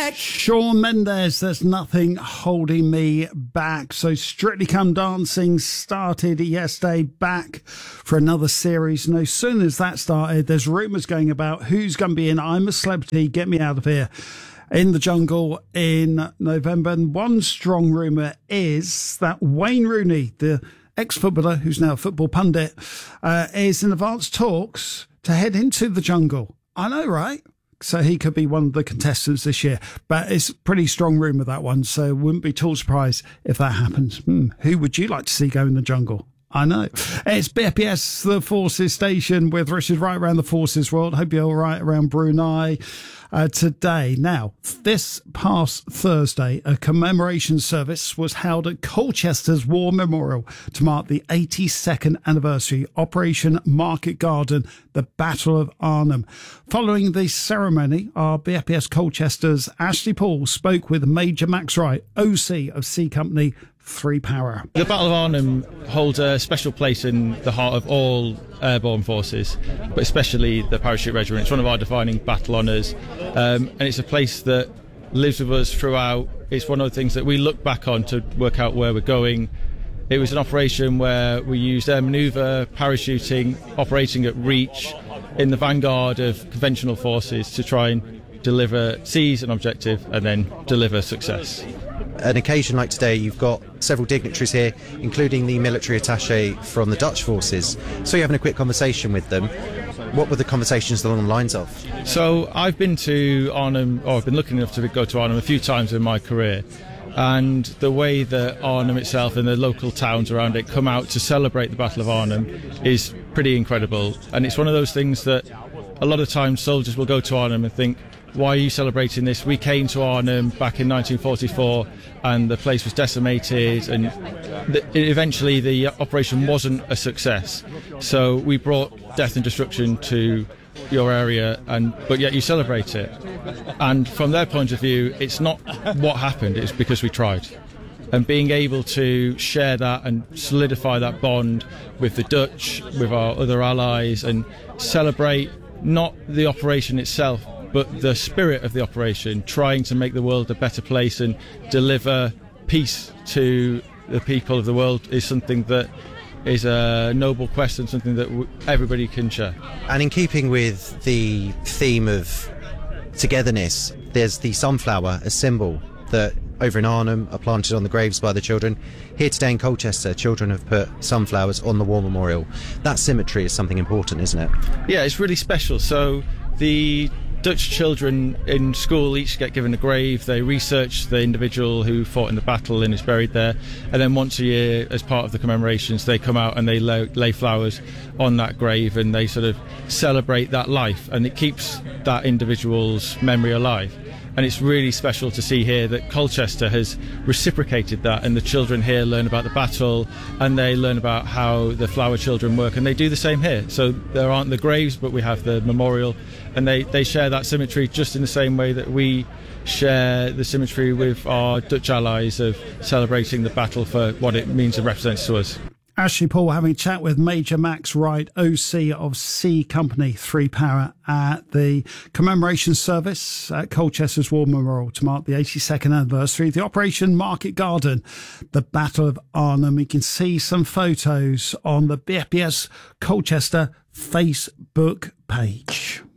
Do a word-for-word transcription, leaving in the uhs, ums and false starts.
back. Shawn Mendes, there's nothing holding me back. So Strictly Come Dancing started yesterday, back for another series. And as soon as that started, there's rumours going about who's going to be in I'm a Celebrity, Get Me Out of Here, in the Jungle in November. And one strong rumour is that Wayne Rooney, the ex-footballer who's now a football pundit, uh, is in advanced talks to head into the Jungle. I know, right? So he could be one of the contestants this year. But it's a pretty strong rumour, that one. So wouldn't be too surprised if that happens. Hmm. Who would you like to see go in the Jungle? I know. It's B F P S, the Forces Station, with Richard right around the Forces world. Hope you're all right around Brunei uh, today. Now, this past Thursday, a commemoration service was held at Colchester's War Memorial to mark the eighty-second anniversary Operation Market Garden, the Battle of Arnhem. Following the ceremony, our B F P S Colchester's Ashley Paul spoke with Major Max Wright, O C of C Company Three Power. The Battle of Arnhem holds a special place in the heart of all airborne forces, but especially the Parachute Regiment. It's one of our defining battle honours, um, and it's a place that lives with us throughout. It's one of the things that we look back on to work out where we're going. It was an operation where we used air manoeuvre, parachuting, operating at reach in the vanguard of conventional forces to try and deliver, seize an objective and then deliver success. An occasion like today, you've got several dignitaries here, including the military attaché from the Dutch forces. So you're having a quick conversation with them. What were the conversations along the lines of? So I've been to Arnhem, or I've been lucky enough to go to Arnhem a few times in my career. And the way that Arnhem itself and the local towns around it come out to celebrate the Battle of Arnhem is pretty incredible. And it's one of those things that a lot of times soldiers will go to Arnhem and think, why are you celebrating this? We came to Arnhem back in nineteen forty-four and the place was decimated, and the, eventually the operation wasn't a success. So we brought death and destruction to your area, and but yet you celebrate it. And from their point of view, it's not what happened, it's because we tried. And being able to share that and solidify that bond with the Dutch, with our other allies, and celebrate not the operation itself, but the spirit of the operation, trying to make the world a better place and deliver peace to the people of the world, is something that is a noble quest and something that w- everybody can share. And in keeping with the theme of togetherness, there's the sunflower, a symbol that over in Arnhem are planted on the graves by the children. Here today in Colchester, children have put sunflowers on the War Memorial. That symmetry is something important, isn't it? Yeah, it's really special. So the Dutch children in school each get given a grave. They research the individual who fought in the battle and is buried there, and then once a year, as part of the commemorations, they come out and they lay, lay flowers on that grave, and they sort of celebrate that life, and it keeps that individual's memory alive. And it's really special to see here that Colchester has reciprocated that, and the children here learn about the battle and they learn about how the flower children work, and they do the same here. So there aren't the graves, but we have the memorial, and they, they share that symmetry just in the same way that we share the symmetry with our Dutch allies of celebrating the battle for what it means and represents to us. Ashley Paul having a chat with Major Max Wright, O C of C Company Three Power, at the commemoration service at Colchester's War Memorial to mark the eighty-second anniversary of the Operation Market Garden, the Battle of Arnhem. You can see some photos on the B F P S Colchester Facebook page.